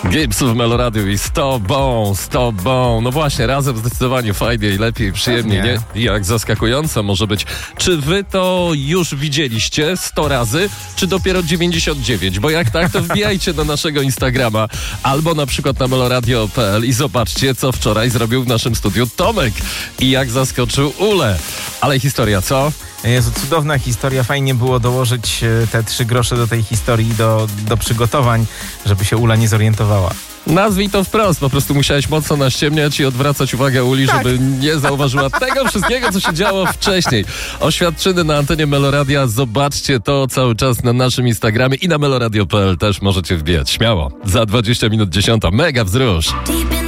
Gibbs w Meloradiu i z tobą. No właśnie, razem zdecydowanie fajniej, lepiej, przyjemniej, nie? I jak zaskakująco może być. Czy wy to już widzieliście 100 razy, czy dopiero 99? Bo jak tak, to wbijajcie na naszego Instagrama albo na przykład na meloradio.pl i zobaczcie, co wczoraj zrobił w naszym studiu Tomek i jak zaskoczył Ulę. Ale historia, co? Jezu, cudowna historia. Fajnie było dołożyć te 3 grosze do tej historii, do przygotowań, żeby się Ula nie zorientowała. Nazwij to wprost, po prostu musiałeś mocno naściemniać i odwracać uwagę Uli, żeby nie zauważyła tego wszystkiego, co się działo wcześniej. Oświadczyny na antenie Meloradia, zobaczcie to cały czas na naszym Instagramie i na meloradio.pl też możecie wbijać, śmiało. Za 20 minut 10, mega wzrusz.